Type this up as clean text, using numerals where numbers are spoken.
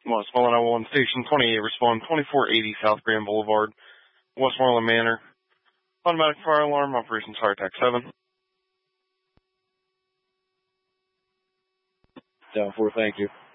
Westmoreland 01 Station 28, respond 2480 South Grand Boulevard, Westmoreland Manor. Automatic fire alarm, Operations Heart Attack 7. Down 4, thank you.